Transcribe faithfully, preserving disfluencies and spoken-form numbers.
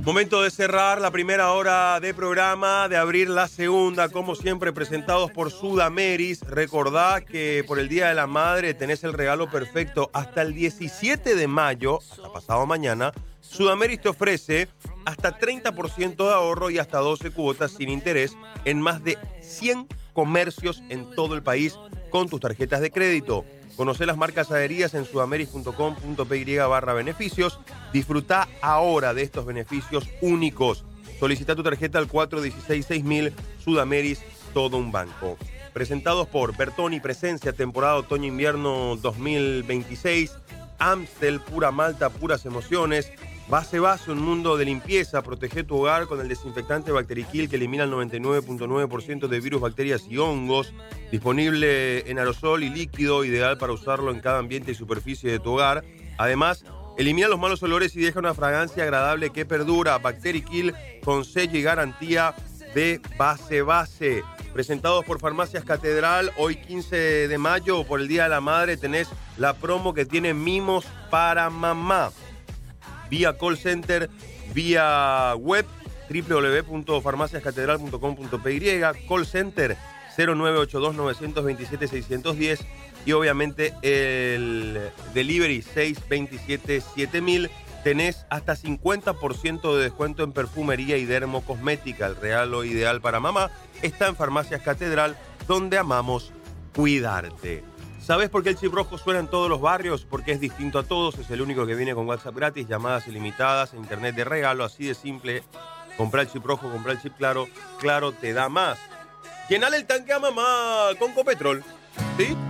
Momento de cerrar la primera hora de programa, de abrir la segunda, como siempre, presentados por Sudameris. Recordá que por el Día de la Madre tenés el regalo perfecto. Hasta el diecisiete de mayo, hasta pasado mañana, Sudameris te ofrece hasta treinta por ciento de ahorro y hasta doce cuotas sin interés en más de cien comercios en todo el país con tus tarjetas de crédito. Conocé las marcas adheridas en sudameris punto com punto py barra beneficios. Disfruta ahora de estos beneficios únicos. Solicita tu tarjeta al cuatro uno seis seis mil. Sudameris, todo un banco. Presentados por Bertoni Presencia, temporada otoño-invierno dos mil veintiséis. Amstel, pura malta, puras emociones. Base Base, un mundo de limpieza. Protege tu hogar con el desinfectante Bacterikill que elimina el noventa y nueve punto nueve por ciento de virus, bacterias y hongos. Disponible en aerosol y líquido, ideal para usarlo en cada ambiente y superficie de tu hogar. Además, elimina los malos olores y deja una fragancia agradable que perdura. Bacterikill con sello y garantía de Base Base. Presentados por Farmacias Catedral, hoy quince de mayo, por el Día de la Madre, tenés la promo que tiene mimos para mamá. Vía call center, vía web, doble u doble u doble u punto farmacias catedral punto com punto py, call center cero nueve ocho dos nueve dos siete seis uno cero y obviamente el delivery seis dos siete siete mil. Tenés hasta cincuenta por ciento de descuento en perfumería y dermocosmética. El regalo ideal para mamá está en Farmacias Catedral, donde amamos cuidarte. ¿Sabes por qué el chip rojo suena en todos los barrios? Porque es distinto a todos, es el único que viene con WhatsApp gratis, llamadas ilimitadas, internet de regalo, así de simple. Comprar el chip rojo, comprar el chip claro, claro te da más. Llenale el tanque a mamá con Copetrol, ¿sí?